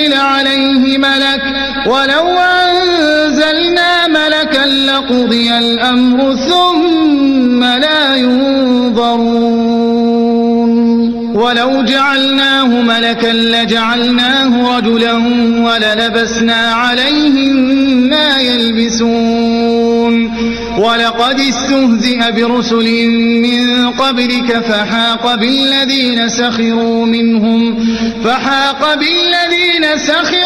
أنزل عليه ملك ولو أنزلنا ملكا لقضي الأمر ثم لا ينظرون ولو جعلناه ملكا لجعلناه رجلا وللبسنا عليهم ما يلبسون ولقد استهزئ برسل من قبلك فحاق بالذين سخروا